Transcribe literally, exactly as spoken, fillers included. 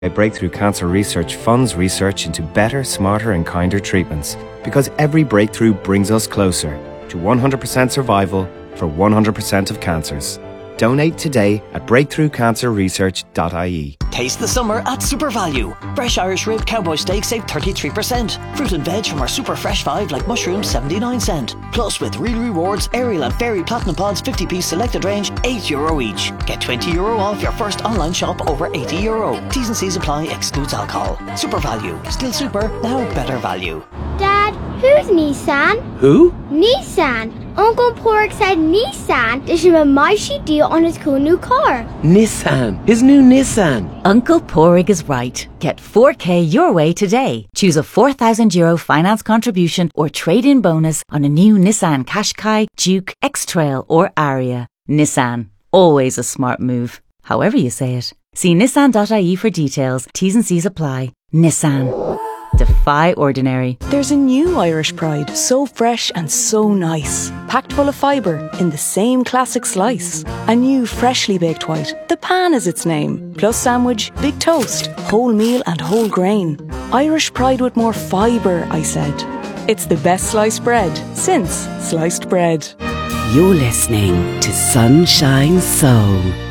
Breakthrough Cancer Research funds research into better, smarter and kinder treatments, because every breakthrough brings us closer to one hundred percent survival for one hundred percent of cancers. Donate today at breakthrough cancer research dot I E. Taste the summer at SuperValue. Fresh Irish rib cowboy steak save thirty-three percent. Fruit and veg from our super fresh five like mushrooms seventy-nine cent. Plus with real rewards, Ariel and Fairy Platinum Pods fifty piece selected range, eight euro each. Get twenty euro off your first online shop over eighty euro. T's and C's apply, excludes alcohol. SuperValue. Still super, now better value. Dad, who's Nissan? Who? Nissan. Uncle Pork said Nissan. There's a mighty deal on his cool new car. Nissan. His new Nissan. Uncle Porig is right. Get four K your way today. Choose a four thousand euro finance contribution or trade-in bonus on a new Nissan Qashqai, Duke, X-Trail or Aria. Nissan. Always a smart move. However you say it. See nissan dot I E for details. T's and C's apply. Nissan. Defy ordinary. There's a new Irish Pride, so fresh and so nice. Packed full of fibre in the same classic slice. A new freshly baked white, the pan is its name. Plus sandwich, big toast, whole meal and whole grain. Irish Pride with more fibre, I said. It's the best sliced bread since sliced bread. You're listening to Sunshine Soul.